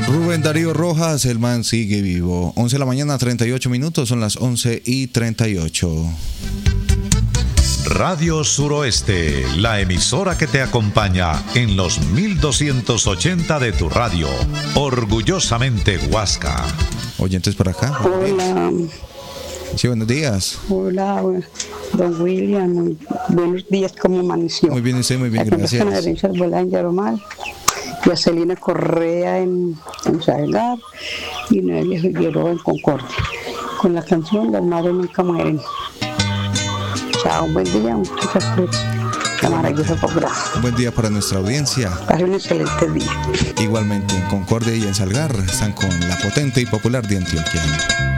Rubén Darío Rojas, el man sigue vivo. 11 de la mañana, 38 minutos, son las 11:38. Radio Suroeste, la emisora que te acompaña en los 1280 de tu radio. Orgullosamente Huasca. Oyentes por acá. Hola. Sí, buenos días. Hola, don William. Buenos días, ¿cómo amaneció? Muy bien, usted, muy bien, gracias. A Herencia Arboleda en Yaromal, y a Celina Correa en Salgar, y Noelia Figueroa en Concordia, con la canción Las Madres Nunca Mueren. Chao, un buen día, muchas gracias. La maravillosa programa. Un buen día para nuestra audiencia. Pase un excelente día. Igualmente en Concordia y en Salgar están con la potente y popular de Antioquia.